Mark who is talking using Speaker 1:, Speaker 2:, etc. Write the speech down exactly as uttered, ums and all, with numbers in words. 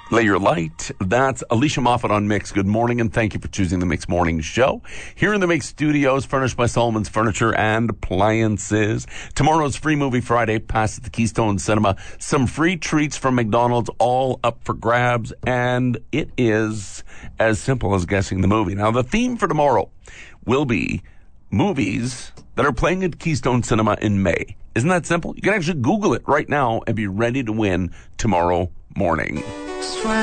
Speaker 1: Lay Your Light. That's Alicia Moffat on Mix. Good morning, and thank you for choosing the Mix Morning Show. Here in the Mix Studios, furnished by Solomon's Furniture and Appliances. Tomorrow's Free Movie Friday, past at the Keystone Cinema. Some free treats from McDonald's, all up for grabs, and it is as simple as guessing the movie. Now, the theme for tomorrow will be movies that are playing at Keystone Cinema in May. Isn't that simple? You can actually Google it right now and be ready to win tomorrow morning.